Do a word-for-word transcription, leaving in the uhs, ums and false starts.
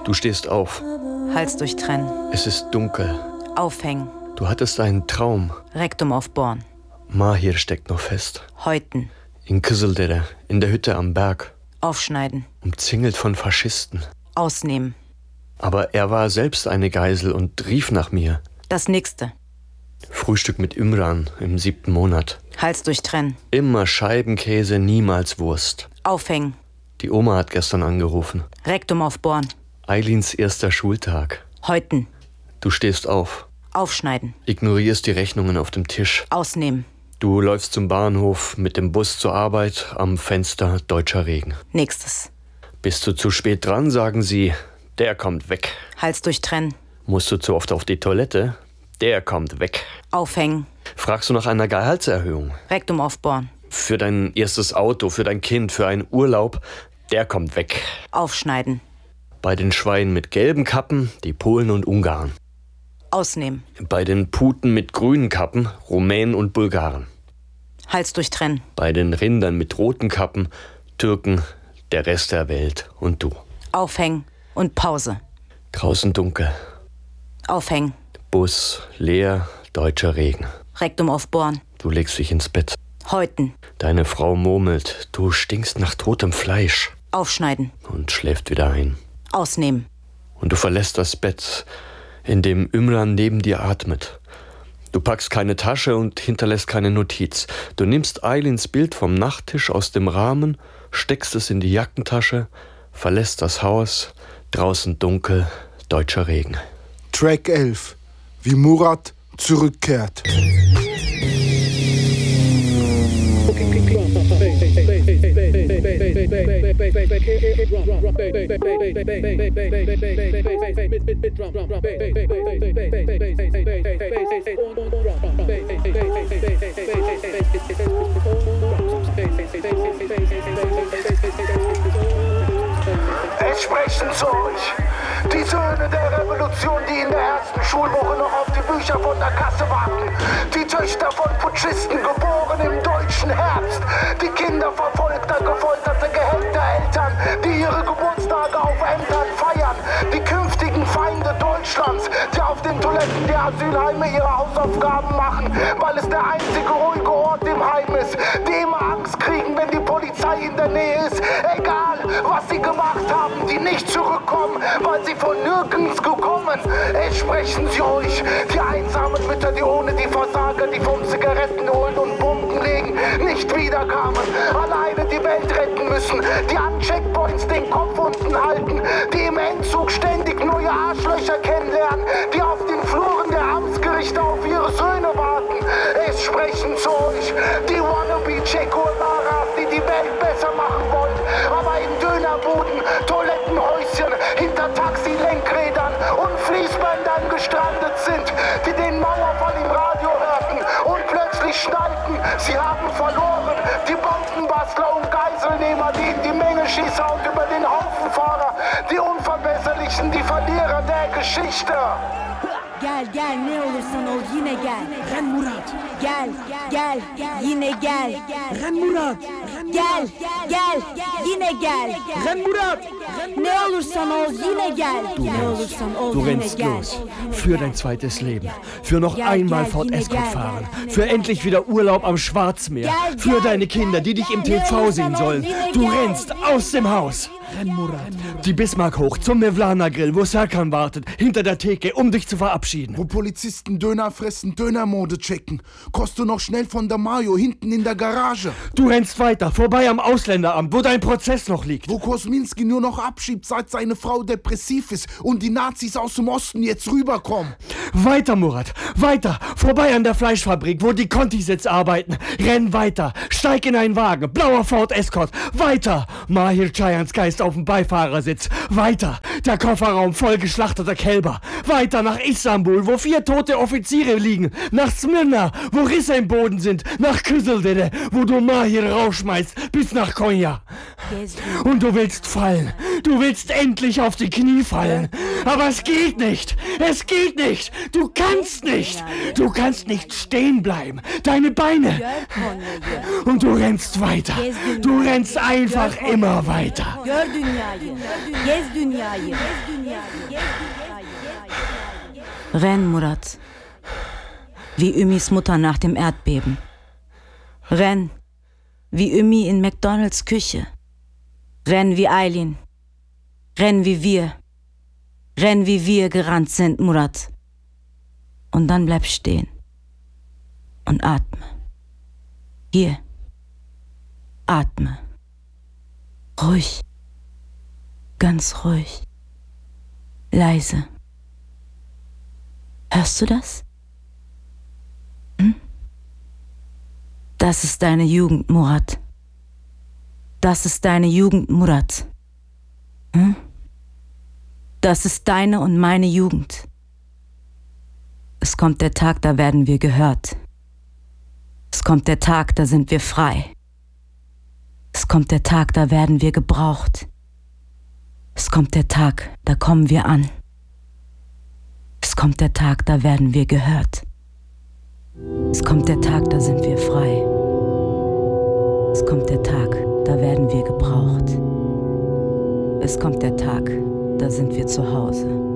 Du stehst auf. Hals durchtrennen. Es ist dunkel. Aufhängen. Du hattest einen Traum. Rektum aufbohren. Mahir steckt noch fest. Häuten. In Kızıldere, in der Hütte am Berg. Aufschneiden. Umzingelt von Faschisten. Ausnehmen. Aber er war selbst eine Geisel und rief nach mir. Das Nächste. Frühstück mit Imran im siebten Monat. Hals durchtrennen. Immer Scheibenkäse, niemals Wurst. Aufhängen. Die Oma hat gestern angerufen. Rektum aufbohren. Eilins erster Schultag. Häuten. Du stehst auf. Aufschneiden. Ignorierst die Rechnungen auf dem Tisch. Ausnehmen. Du läufst zum Bahnhof, mit dem Bus zur Arbeit, am Fenster deutscher Regen. Nächstes. Bist du zu spät dran, sagen sie, der kommt weg. Hals durchtrennen. Musst du zu oft auf die Toilette, der kommt weg. Aufhängen. Fragst du nach einer Gehaltserhöhung? Rektum aufbohren. Für dein erstes Auto, für dein Kind, für einen Urlaub, der kommt weg. Aufschneiden. Bei den Schweinen mit gelben Kappen, die Polen und Ungarn. Ausnehmen. Bei den Puten mit grünen Kappen, Rumänen und Bulgaren. Hals durchtrennen. Bei den Rindern mit roten Kappen, Türken, der Rest der Welt und du. Aufhängen und Pause. Draußen dunkel. Aufhängen. Bus, leer, deutscher Regen. Rektum aufbohren. Du legst dich ins Bett. Häuten. Deine Frau murmelt, du stinkst nach totem Fleisch. Aufschneiden. Und schläft wieder ein. Ausnehmen. Und du verlässt das Bett, in dem Imran neben dir atmet. Du packst keine Tasche und hinterlässt keine Notiz. Du nimmst Eilins Bild vom Nachttisch aus dem Rahmen, steckst es in die Jackentasche, verlässt das Haus, draußen dunkel, deutscher Regen. Track elf. Wie Murat zurückkehrt. Es sprechen zu euch die Söhne der Revolution, die in der ersten Schulwoche noch auf die Bücher von der Kasse warten. Die Töchter von Putschisten, geboren im deutschen Herbst. Die Kinder verfolgter, gefolterter, gehängter Eltern, die ihre Geburtstage auf Ämtern feiern. Die künftigen Feinde Deutschlands, die auf den Toiletten der Asylheime ihre Hausaufgaben machen, weil es der einzige ruhige Ort im Heim ist, die immer Angst kriegen, wenn die Polizei in der Nähe ist. Egal, was sie gemacht haben, die nicht zurückkommen, weil sie von nirgends gekommen. Es sprechen sie euch, die einsamen Mütter, die ohne die Versager, die vom Zigaretten holen und Bomben legen, nicht wiederkamen. Alleine die Welt retten müssen, die an Checkpoints den Kopf unten halten, die im Endzug ständig neue Arschlöcher kennenlernen, die auf den Fluren der Amtsgerichte auf ihre Söhne warten. Es sprechen zu euch, die wannabe Che Guevaras, die die Welt besser machen wollen, aber in Dönerbuden, Toilettenhäuschen, hinter Taxilenkrädern und Fließbändern gestrandet sind, die den Mauerfall im Radio hörten und plötzlich schnallten, sie haben verloren. Die Bombenbastler und Geiselnehmer, die in die Menge schießen und über den Haufen fahren, die Unverbesserlichen, die Verlierer der Geschichte. Gel gel ne olursan ol yine gel. Ren Murat. Gel gel yine gel. Ren Murat. Gel gel yine gel. Ren Murat. Ne olursan ol yine gel. Du ne rennst, olursan ol du yine rennst gel. los. Für dein zweites Leben. Für noch Gel, einmal gel, Ford yine Escort gel, fahren. yine Für gel. endlich wieder Urlaub am Schwarzmeer. Gel, Für gel, deine Kinder, die dich im gel, T V yine sehen gel, sollen. yine Du gel. rennst aus dem Haus. Renn, Murat. Die Bismarck hoch zum Mevlana Grill, wo Serkan wartet, hinter der Theke, um dich zu verabschieden. Wo Polizisten Döner fressen, Dönermode checken. Kost du noch schnell von der Mayo hinten in der Garage. Du rennst weiter, vorbei am Ausländeramt, wo dein Prozess noch liegt. Wo Kosminski nur noch abschiebt, seit seine Frau depressiv ist und die Nazis aus dem Osten jetzt rüberkommen. Weiter, Murat, weiter, vorbei an der Fleischfabrik, wo die Contis jetzt arbeiten. Renn weiter, steig in einen Wagen, blauer Ford Escort, weiter. Mahir Chayans Geist auf dem Beifahrersitz, weiter. Der Kofferraum voll geschlachteter Kälber. Weiter nach Istanbul, wo vier tote Offiziere liegen. Nach Smyrna, wo Risse im Boden sind. Nach Kızıldere, wo du Mahir rausschmeißt, bis nach Konya. Und du willst fallen, Du willst endlich auf die Knie fallen. Aber es geht nicht. Es geht nicht. Du kannst nicht. Du kannst nicht stehen bleiben. Deine Beine. Und du rennst weiter. Du rennst einfach immer weiter. Gör dünyayı. Gez dünyayı. Renn, Murat. Wie Ümis Mutter nach dem Erdbeben. Renn. Wie Ümi in McDonalds Küche. Renn wie Aylin. Renn wie wir. Renn wie wir gerannt sind, Murat. Und dann bleib stehen. Und atme. Hier. Atme. Ruhig. Ganz ruhig. Leise. Hörst du das? Hm? Das ist deine Jugend, Murat. Das ist deine Jugend, Murat. Hm? Das ist deine und meine Jugend. Es kommt der Tag, da werden wir gehört. Es kommt der Tag, da sind wir frei. Es kommt der Tag, da werden wir gebraucht. Es kommt der Tag, da kommen wir an. Es kommt der Tag, da werden wir gehört. Es kommt der Tag, da sind wir frei. Es kommt der Tag, da werden wir gebraucht. Es kommt der Tag, da sind wir zu Hause.